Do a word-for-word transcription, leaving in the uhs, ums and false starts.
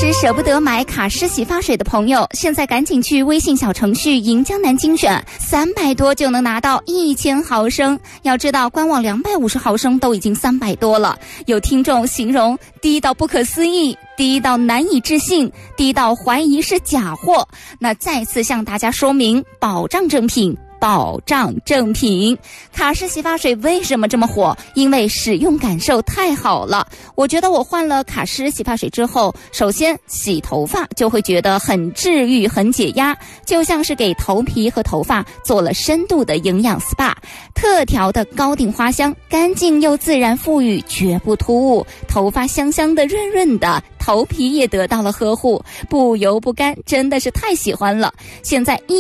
时舍不得买卡诗洗发水的朋友，现在赶紧去微信小程序银江南精选，三百多就能拿到一千毫升。要知道官网两百五十毫升都已经三百多了。有听众形容低到不可思议，低到难以置信，低到怀疑是假货。那再次向大家说明，保障正品，保障正品。卡诗洗发水为什么这么火？因为使用感受太好了。我觉得我换了卡诗洗发水之后，首先洗头发就会觉得很治愈，很解压，就像是给头皮和头发做了深度的营养 S P A。 特调的高定花香，干净又自然富裕，绝不突兀，头发香香的润润的，头皮也得到了呵护，不油不干，真的是太喜欢了。现在一